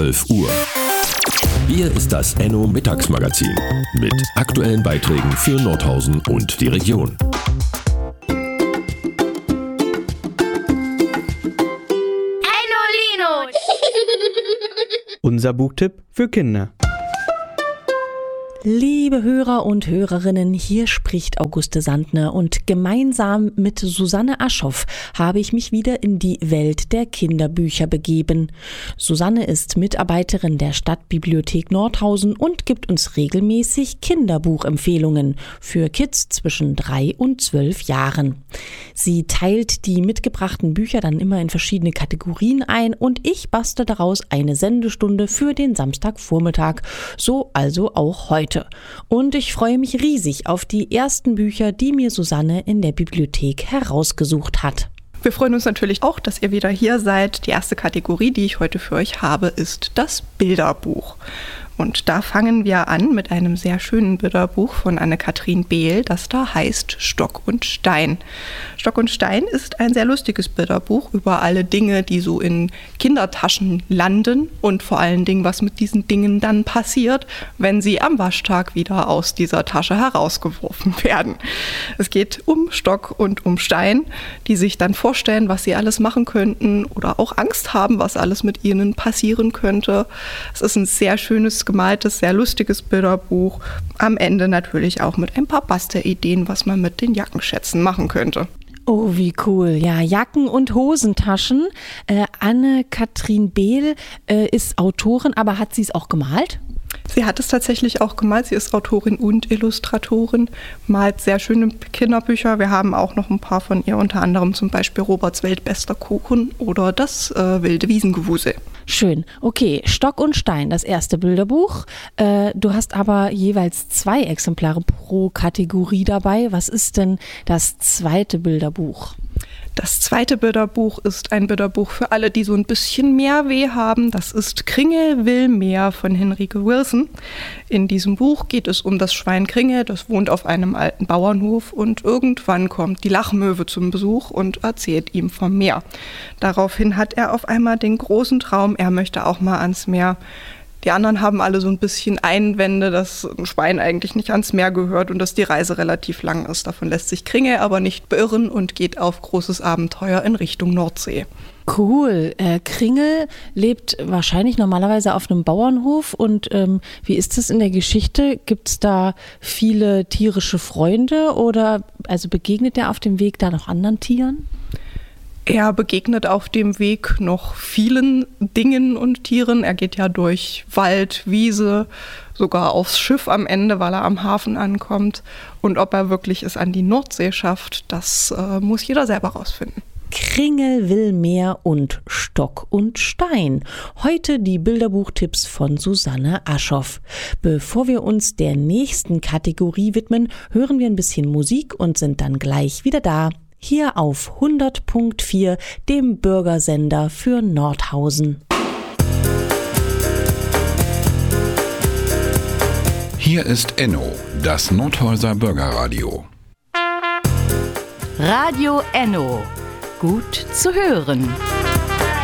12 Uhr. Hier ist das Enno Mittagsmagazin mit aktuellen Beiträgen für Nordhausen und die Region. Enno-Lino! Unser Buchtipp für Kinder. Liebe Hörer und Hörerinnen, hier spricht Auguste Sandner und gemeinsam mit Susanne Aschoff habe ich mich wieder in die Welt der Kinderbücher begeben. Susanne ist Mitarbeiterin der Stadtbibliothek Nordhausen und gibt uns regelmäßig Kinderbuchempfehlungen für Kids zwischen 3 und 12 Jahren. Sie teilt die mitgebrachten Bücher dann immer in verschiedene Kategorien ein und ich bastle daraus eine Sendestunde für den Samstagvormittag, so also auch heute. Und ich freue mich riesig auf die ersten Bücher, die mir Susanne in der Bibliothek herausgesucht hat. Wir freuen uns natürlich auch, dass ihr wieder hier seid. Die erste Kategorie, die ich heute für euch habe, ist das Bilderbuch. Und da fangen wir an mit einem sehr schönen Bilderbuch von Anne-Kathrin Behl, das da heißt Stock und Stein. Stock und Stein ist ein sehr lustiges Bilderbuch über alle Dinge, die so in Kindertaschen landen und vor allen Dingen, was mit diesen Dingen dann passiert, wenn sie am Waschtag wieder aus dieser Tasche herausgeworfen werden. Es geht um Stock und um Stein, die sich dann vorstellen, was sie alles machen könnten oder auch Angst haben, was alles mit ihnen passieren könnte. Es ist ein sehr schönes, gemaltes, sehr lustiges Bilderbuch. Am Ende natürlich auch mit ein paar Bastelideen, was man mit den Jackenschätzen machen könnte. Oh, wie cool. Ja, Jacken- und Hosentaschen. Anne-Kathrin Behl ist Autorin, aber hat sie es auch gemalt? Sie hat es tatsächlich auch gemalt. Sie ist Autorin und Illustratorin, malt sehr schöne Kinderbücher. Wir haben auch noch ein paar von ihr, unter anderem zum Beispiel Roberts weltbester Kuchen oder das wilde Wiesengewusel. Schön. Okay, Stock und Stein, das erste Bilderbuch. Du hast aber jeweils 2 Exemplare pro Kategorie dabei. Was ist denn das zweite Bilderbuch? Das zweite Bilderbuch ist ein Bilderbuch für alle, die so ein bisschen mehr Weh haben. Das ist Kringel will mehr von Henrike Wilson. In diesem Buch geht es um das Schwein Kringel, das wohnt auf einem alten Bauernhof und irgendwann kommt die Lachmöwe zum Besuch und erzählt ihm vom Meer. Daraufhin hat er auf einmal den großen Traum, er möchte auch mal ans Meer. Die anderen haben alle so ein bisschen Einwände, dass ein Schwein eigentlich nicht ans Meer gehört und dass die Reise relativ lang ist. Davon lässt sich Kringel aber nicht beirren und geht auf großes Abenteuer in Richtung Nordsee. Cool. Kringel lebt wahrscheinlich normalerweise auf einem Bauernhof. Und wie ist es in der Geschichte? Gibt es da viele tierische Freunde oder also begegnet er auf dem Weg da noch anderen Tieren? Er begegnet auf dem Weg noch vielen Dingen und Tieren. Er geht ja durch Wald, Wiese, sogar aufs Schiff am Ende, weil er am Hafen ankommt. Und ob er wirklich es an die Nordsee schafft, das muss jeder selber rausfinden. Kringel will mehr und Stock und Stein. Heute die Bilderbuchtipps von Susanne Aschoff. Bevor wir uns der nächsten Kategorie widmen, hören wir ein bisschen Musik und sind dann gleich wieder da. Hier auf 100.4, dem Bürgersender für Nordhausen. Hier ist Enno, das Nordhauser Bürgerradio. Radio Enno. Gut zu hören.